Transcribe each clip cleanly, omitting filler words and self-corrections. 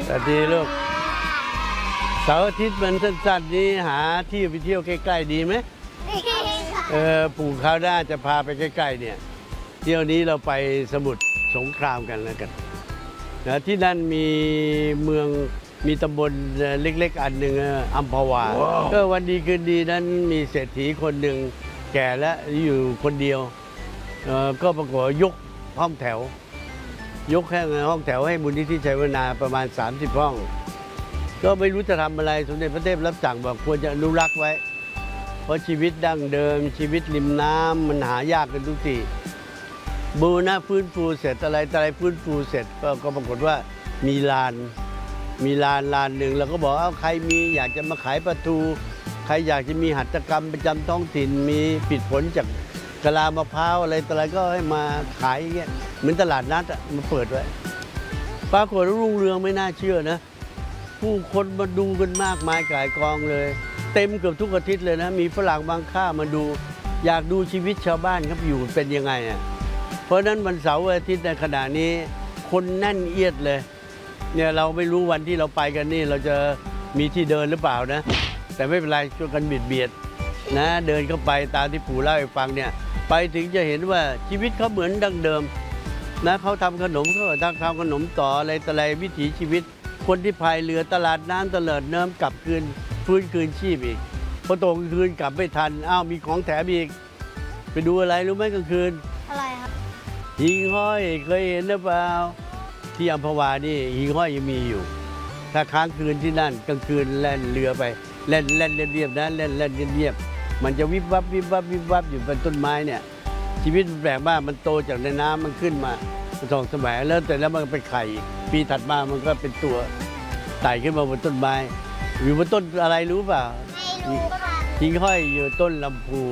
สวัสดีลูกเสาร์อาทิตย์มันสั้นๆนี้หาที่ไปเที่ยวใกล้ๆดีไหมปู่คราวหน้าจะพาไปใกล้ๆเนี่ยเที่ยวนี้เราไปสมุทรสงครามกันแล้วกันนะที่นั่นมีเมืองมีตำบลเล็กๆอันหนึ่งอัมพวาก็วันดีคืนดีนั้นมีเศรษฐีคนหนึ่งแก่แล้วอยู่คนเดียวก็ปรากฏยกห้องแถวยกแค่ห้องแถวให้มูลนิธิชัยวนาประมาณ30ห้องก็ไม่รู้จะทำอะไรสมเด็จพระเทพรับสั่งบอกควรจะอนุรักษ์ไว้เพราะชีวิตดั้งเดิมชีวิตริมน้ำมันหายากกันทุกทีบูรณะฟื้นฟูเสร็จอะไรฟื้นฟูเสร็จก็ปรากฏว่ามีลานหนึ่งเราก็บอกใครมีอยากจะมาขายปลาทูใครอยากจะมีหัตถกรรมประจำท้องถิ่นมีผิดผลจากกะลามะพร้าวอะไรก็ให้มาขายอย่างเงี้ยเหมือนตลาดนัดมาเปิดไว้ปรากฏรุ่งเรืองไม่น่าเชื่อนะผู้คนมาดูกันมากมายก่ายกองเลยเต็มเกือบทุกอาทิตย์เลยนะมีฝรั่งบางค่ามาดูอยากดูชีวิตชาวบ้านครับอยู่เป็นยังไงอ่ะเพราะนั้นวันเสาร์อาทิตย์ในขณะนี้คนแน่นเอียดเลยเนี่ยเราไม่รู้วันที่เราไปกันนี่เราจะมีที่เดินหรือเปล่านะแต่ไม่เป็นไรช่วยกันเบียดนะเดินเข้าไปตามที่ปู่เล่าให้ฟังเนี่ยไปถึงจะเห็นว่าชีวิตเขาเหมือนดั้งเดิมนะเขาทำขนมเขาทำขนมต่ออะไรวิถีชีวิตคนที่พายเรือตลาดน้ำตลาดน้ำกลับคืนฟื้นคืนชีพอีกพอตกกลางคืนกลับไม่ทันมีของแถมอีกไปดูอะไรรู้ไหมกลางคืนอะไรครับหิ่งห้อยเคยเห็นหรือเปล่าที่อัมพวานี่หิ่งห้อยยังมีอยู่ถ้าค้างคืนที่นั่นกลางคืนแล่นเรือไปเล่นเรียบนะเล่นเรียบมันจะวิบวับอยู่บนต้นไม้เนี่ยชีวิตมันแปลกมากมันโตจากในน้ำมันขึ้นมาส่องสมัยแล้วแต่แล้วมันเป็นไข่ปีถัดมามันก็เป็นตัวไต่ขึ้นมาบนต้นไม้อยู่บนต้นอะไรรู้เปล่าไม่รู้ค่ะหิ่งห้อยอยู่ต้นลำพู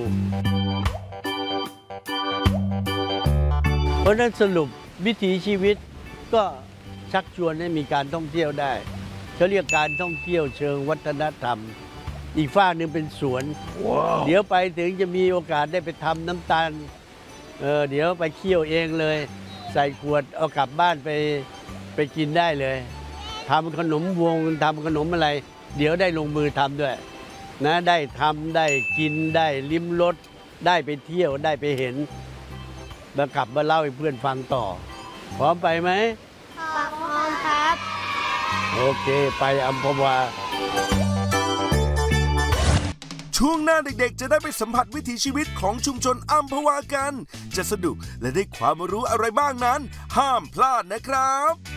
เพราะนั้นสรุปวิถีชีวิตก็ชักชวนให้มีการท่องเที่ยวได้เขาเรียกการท่องเที่ยวเชิงวัฒนธรรมอีกฝ้าหนึ่งเป็นสวน wow. เดี๋ยวไปถึงจะมีโอกาสได้ไปทำน้ำตาลเดี๋ยวไปเคี่ยวเองเลยใส่ขวดเอากลับบ้านไปกินได้เลยทำขนมวงทำขนมอะไรเดี๋ยวได้ลงมือทำด้วยนะได้ทำได้กินได้ลิ้มรสได้ไปเที่ยวได้ไปเห็นแล้วกลับมาเล่าให้เพื่อนฟังต่อพร้อมไปไหมพร้อมครับโอเคไปอัมพวาช่วงหน้าเด็กๆจะได้ไปสัมผัสวิถีชีวิตของชุมชนอัมพวากันจะสนุกและได้ความรู้อะไรบ้างนั้นห้ามพลาดนะครับ